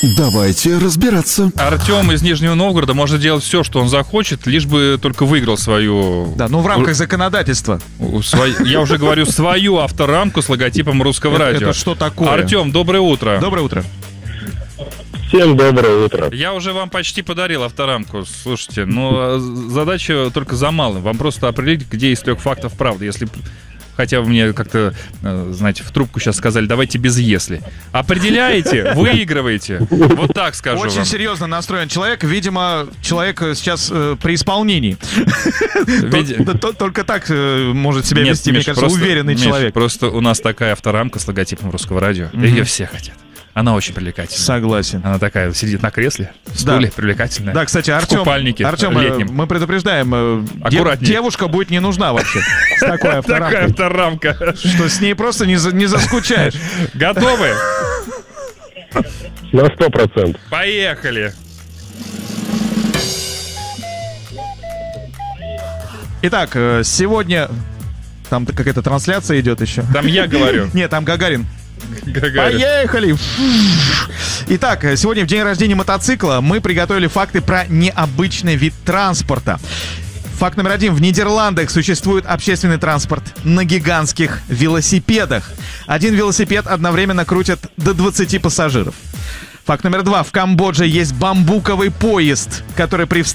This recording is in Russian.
Давайте разбираться. Артем из Нижнего Новгорода может делать все, что он захочет, лишь бы только выиграл свою... Да, ну в рамках законодательства. Я уже говорю, свою авторамку с логотипом Русского радио. Это что такое? Артем, доброе утро. Доброе утро. Всем доброе утро. Я уже вам почти подарил авторамку. Слушайте, но задача только за малым. Вам просто определить, где исток фактов правды. Если... Хотя вы мне как-то, знаете, в трубку сейчас сказали, давайте без «если». Определяете, выигрываете. Вот так скажу Очень вам. серьезно настроен человек. Видимо, человек сейчас при исполнении. Только так может себя вести, мне кажется, уверенный человек. Просто у нас такая авторамка с логотипом Русского радио. Ее все хотят. Она очень привлекательная. Согласен. Она такая, сидит на кресле, в стуле, привлекательная. Да, кстати, в купальнике летнем. мы предупреждаем, аккуратнее. Девушка будет не нужна вообще с такой авторамкой. Такая авторамка. Что с ней просто не заскучаешь. Готовы? На 100%. Поехали. Итак, сегодня... Там какая-то трансляция идет еще. Там я говорю. Нет, там Гагарин. Гагарин. Поехали! Итак, сегодня в день рождения мотоцикла мы приготовили факты про необычный вид транспорта. Факт номер 1. В Нидерландах существует общественный транспорт на гигантских велосипедах. Один велосипед одновременно крутит до 20 пассажиров. Факт номер 2. В Камбодже есть бамбуковый поезд, который при встрече